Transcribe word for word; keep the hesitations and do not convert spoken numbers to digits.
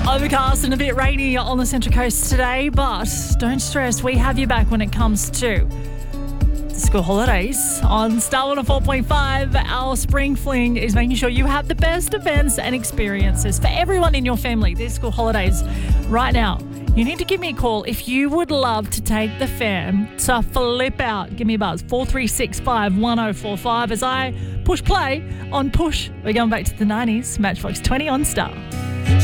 Overcast and a bit rainy on the Central Coast today, but don't stress, we have you back when it comes to the school holidays. On Star one oh four point five, our Spring Fling is making sure you have the best events and experiences for everyone in your family this school holidays. Right now, you need to give me a call if you would love to take the fam to flip out. Give me a buzz, four three six five, one oh four five as I push play on Push. We're going back to the nineties, Matchbox twenty on Star.